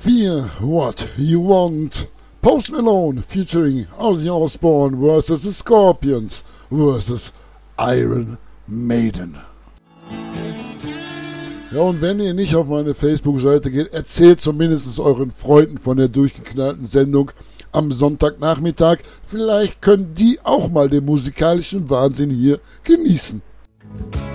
Fear What You Want. Post Malone featuring Ozzy Osbourne vs. The Scorpions vs. Iron Maiden. Ja, und wenn ihr nicht auf meine Facebook-Seite geht, erzählt zumindest euren Freunden von der durchgeknallten Sendung am Sonntagnachmittag. Vielleicht können die auch mal den musikalischen Wahnsinn hier genießen.